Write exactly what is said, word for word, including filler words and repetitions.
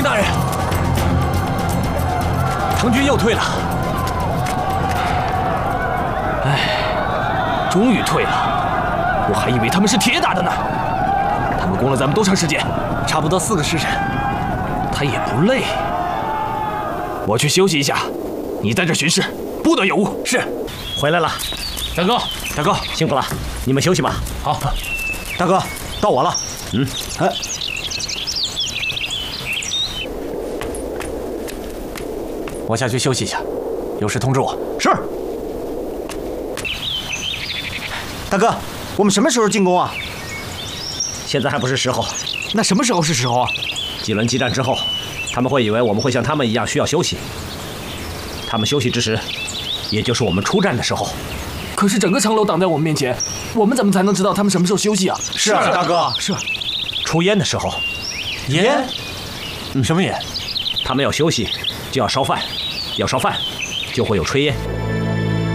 军大人，唐军又退了。哎，终于退了，我还以为他们是铁打的呢。他们攻了咱们多长时间？差不多四个时辰。他也不累。我去休息一下，你在这巡视，不得有误。是。 回来了， 大哥，大哥辛苦了，你们休息吧。 好， 大哥，到我了。 嗯， 哎。 我下去休息一下，有事通知我。 是。 大哥，我们什么时候进攻啊？ 现在还不是时候。 那什么时候是时候啊？ 几轮激战之后，他们会以为我们会像他们一样需要休息。他们休息之时，也就是我们出战的时候。 可是整个长楼挡在我们面前，我们怎么才能知道他们什么时候休息啊？ 是啊，大哥， 是。 出烟的时候。 烟？ 嗯， 什么烟？ 他们要休息，就要烧饭。 要烧饭，就会有炊烟。